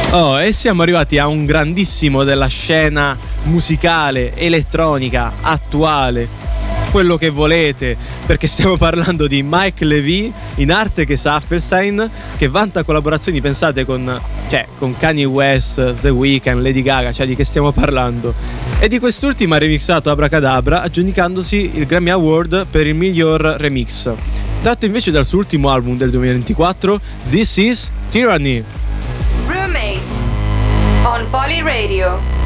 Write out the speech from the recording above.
Oh, e siamo arrivati a un grandissimo della scena musicale, elettronica, attuale, quello che volete, perché stiamo parlando di Mike Levy in arte che Safferstein, che vanta collaborazioni, pensate, con Kanye West, The Weeknd, Lady Gaga, cioè di che stiamo parlando? E di quest'ultima ha remixato Abracadabra, aggiudicandosi il Grammy Award per il miglior remix. Tratto invece dal suo ultimo album del 2024, This Is Tyranny. Roommates on Poly Radio.